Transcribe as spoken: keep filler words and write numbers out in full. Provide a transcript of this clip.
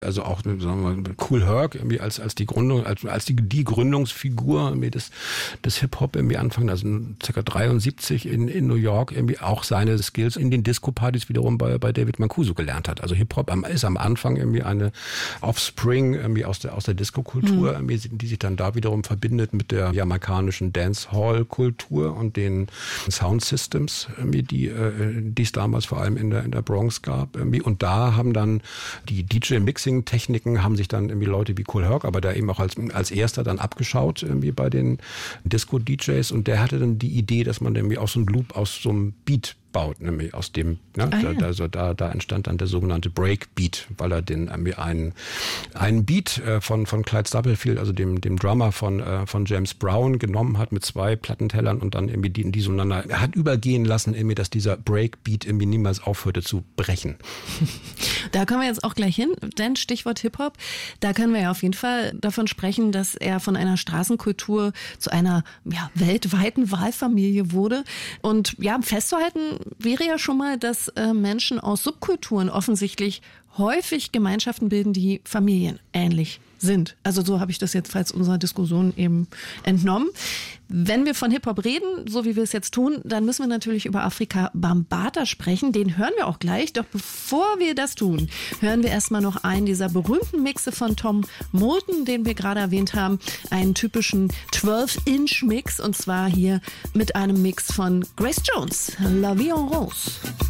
Also auch, sagen wir mal, Kool Herc irgendwie als als die Gründung, als als die die Gründungsfigur irgendwie des des Hip Hop irgendwie anfangen, also ca. dreiundsiebzig in in New York irgendwie auch seine Skills in den Disco-Partys wiederum bei bei David Mancuso gelernt hat. Also Hip Hop ist am Anfang irgendwie eine Offspring irgendwie aus der aus der Disco-Kultur, mhm. irgendwie, die sich dann da wiederum verbindet mit der jamaikanischen Dancehall-Kultur und den Sound Systems irgendwie, die äh, die es damals vor allem in der in der Bronx gab irgendwie. Und da haben dann die D J-Mixing Techniken haben sich dann irgendwie Leute wie Kool Herc, aber da eben auch als als erster dann abgeschaut irgendwie bei den Disco-D Js, und der hatte dann die Idee, dass man irgendwie aus so einem Loop, aus so einem Beat baut, nämlich aus dem, ne, ah, da, ja. also da, da entstand dann der sogenannte Breakbeat, weil er den irgendwie einen, einen Beat äh, von, von Clyde Stubblefield, also dem, dem Drummer von, äh, von James Brown, genommen hat mit zwei Plattentellern und dann irgendwie die, die zueinander, er hat übergehen lassen, irgendwie, dass dieser Breakbeat irgendwie niemals aufhörte zu brechen. Da kommen wir jetzt auch gleich hin, denn Stichwort Hip-Hop, da können wir ja auf jeden Fall davon sprechen, dass er von einer Straßenkultur zu einer ja, weltweiten Wahlfamilie wurde. Und ja, festzuhalten wäre ja schon mal, dass äh, Menschen aus Subkulturen offensichtlich häufig Gemeinschaften bilden, die familienähnlich sind. Also so habe ich das jetzt falls unserer Diskussion eben entnommen. Wenn wir von Hip-Hop reden, so wie wir es jetzt tun, dann müssen wir natürlich über Afrika Bambaataa sprechen. Den hören wir auch gleich. Doch bevor wir das tun, hören wir erstmal noch einen dieser berühmten Mixe von Tom Moulton, den wir gerade erwähnt haben. Einen typischen zwölf Inch Mix, und zwar hier mit einem Mix von Grace Jones, La Vie en Rose.